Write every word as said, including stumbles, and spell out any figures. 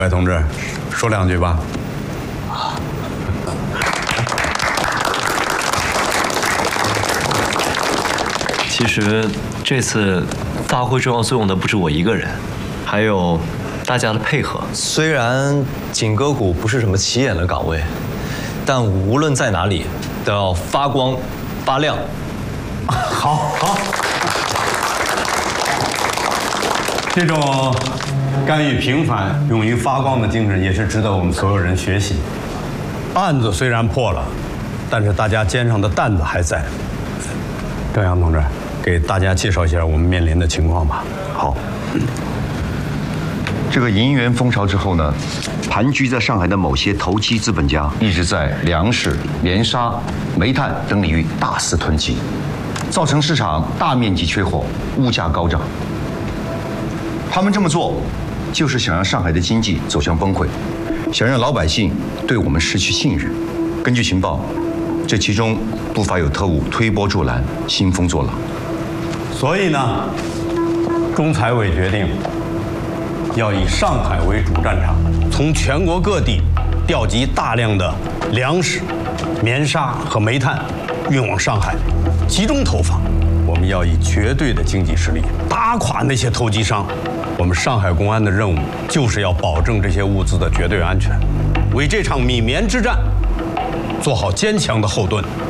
白同志，说两句吧。 其实这次发挥重要作用的不止我一个人，还有大家的配合。 虽然锦歌谷不是什么起眼的岗位，但无论在哪里都要发光发亮。 好，好。这种甘于平凡、勇于发光的精神，也是值得我们所有人学习。案子虽然破了，但是大家肩上的担子还在。郑阳同志，给大家介绍一下我们面临的情况吧。 好。这个银元风潮之后呢，盘踞在上海的某些投机资本家一直在粮食、棉纱、煤炭等领域大肆囤积，造成市场大面积缺货，物价高涨。他们这么做，就是想让上海的经济走向崩溃，想让老百姓对我们失去信任。根据情报，这其中不乏有特务推波助澜、兴风作浪。 所以呢，中财委决定要以上海为主战场，从全国各地调集大量的粮食、棉纱和煤炭，运往上海，集中投放。我们要以绝对的经济实力打垮那些投机商。我们上海公安的任务就是要保证这些物资的绝对安全，为这场米棉之战做好坚强的后盾。